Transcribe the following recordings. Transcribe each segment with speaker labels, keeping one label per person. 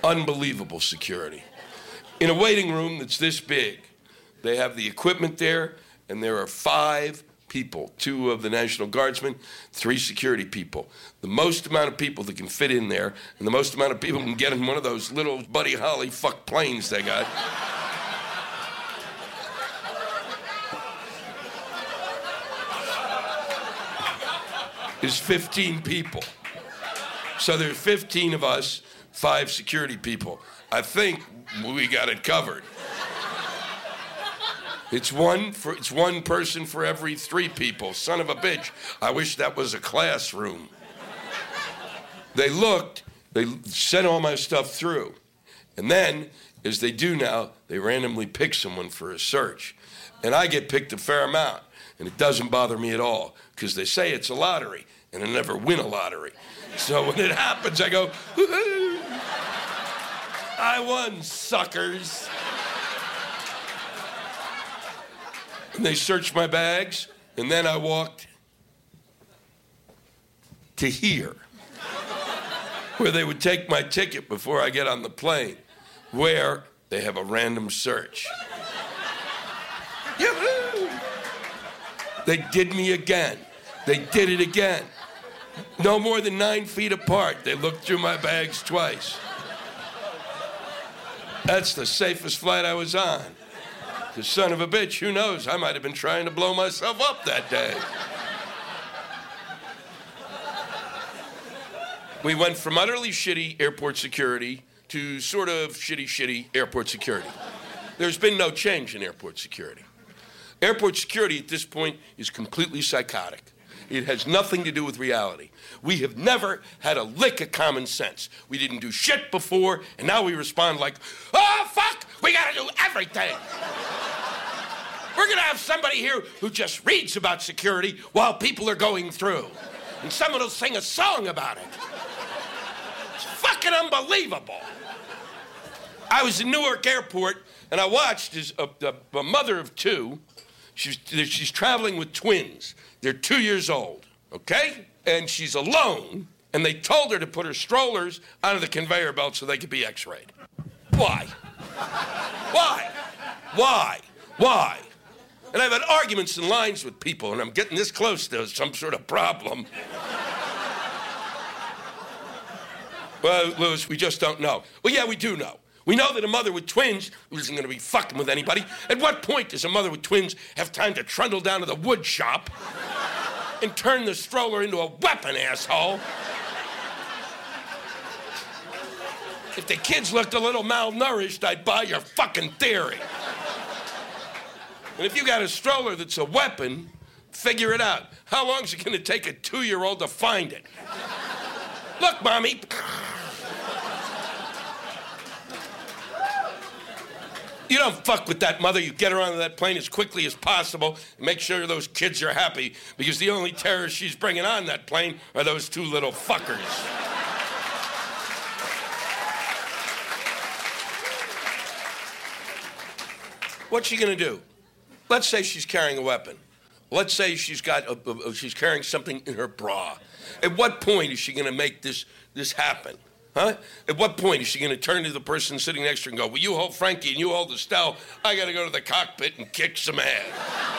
Speaker 1: Unbelievable security. In a waiting room that's this big, they have the equipment there, and there are 5 people, 2 of the National Guardsmen, 3 security people. The most amount of people that can fit in there, and the most amount of people can get in one of those little Buddy Holly fuck planes they got. Is 15 people. So there's 15 of us, 5 security people. I think we got it covered. It's one person for every 3 people. Son of a bitch. I wish that was a classroom. They looked, they sent all my stuff through. And then, as they do now, they randomly pick someone for a search. And I get picked a fair amount. And it doesn't bother me at all, because they say it's a lottery, and I never win a lottery. So when it happens, I go, I won, suckers. And they searched my bags, and then I walked to here, where they would take my ticket before I get on the plane, where they have a random search. Yoo-hoo! They did me again. They did it again. No more than 9 feet apart. They looked through my bags twice. That's the safest flight I was on. The son of a bitch, who knows? I might have been trying to blow myself up that day. We went from utterly shitty airport security to sort of shitty airport security. There's been no change in airport security. Airport security at this point is completely psychotic. It has nothing to do with reality. We have never had a lick of common sense. We didn't do shit before, and now we respond like, oh, fuck, we gotta do everything. We're gonna have somebody here who just reads about security while people are going through. And someone will sing a song about it. It's fucking unbelievable. I was in Newark Airport, and I watched as a mother of 2. She's traveling with twins. They're 2 years old, okay? And she's alone, and they told her to put her strollers onto the conveyor belt so they could be x-rayed. Why? Why? Why? Why? And I've had arguments and lines with people, and I'm getting this close to some sort of problem. Well, Louis, we just don't know. Well, yeah, we do know. We know that a mother with twins isn't going to be fucking with anybody. At what point does a mother with twins have time to trundle down to the wood shop and turn the stroller into a weapon, asshole? If the kids looked a little malnourished, I'd buy your fucking theory. And if you got a stroller that's a weapon, figure it out. How long is it going to take a 2-year-old to find it? Look, Mommy. You don't fuck with that mother. You get her onto that plane as quickly as possible and make sure those kids are happy, because the only terrorists she's bringing on that plane are those 2 little fuckers. What's she gonna do? Let's say she's carrying a weapon. Let's say she's carrying something in her bra. At what point is she gonna make this happen? Huh? At what point is she going to turn to the person sitting next to her and go, well, you hold Frankie and you hold Estelle. I got to go to the cockpit and kick some ass.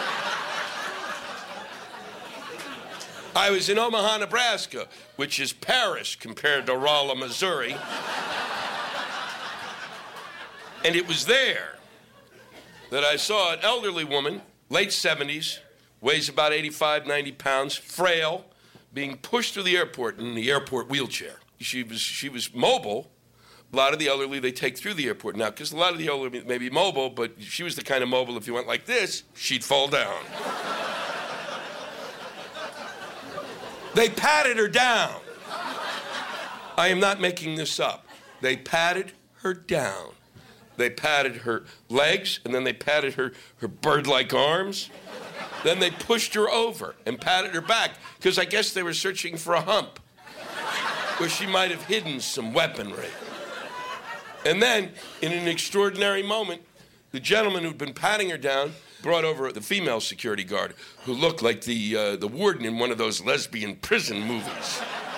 Speaker 1: I was in Omaha, Nebraska, which is Paris compared to Rolla, Missouri. And it was there that I saw an elderly woman, late 70s, weighs about 85, 90 pounds, frail, being pushed through the airport in the airport wheelchair. She was mobile. A lot of the elderly, they take through the airport now, because a lot of the elderly may be mobile, but she was the kind of mobile, if you went like this, she'd fall down. They patted her down. I am not making this up. They patted her down. They patted her legs, and then they patted her bird-like arms. Then they pushed her over and patted her back, because I guess they were searching for a hump where she might have hidden some weaponry. And then, in an extraordinary moment, the gentleman who'd been patting her down brought over the female security guard, who looked like the warden in one of those lesbian prison movies.